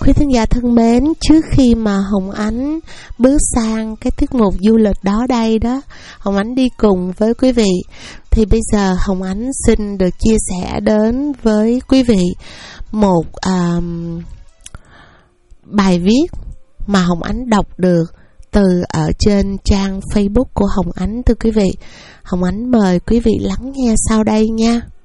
Quý thính giả thân mến, trước khi mà Hồng Ánh bước sang cái tiết mục du lịch đó đây đó, Hồng Ánh đi cùng với quý vị, thì bây giờ Hồng Ánh xin được chia sẻ đến với quý vị một bài viết mà Hồng Ánh đọc được từ ở trên trang Facebook của Hồng Ánh, thưa quý vị. Hồng Ánh mời quý vị lắng nghe sau đây nha.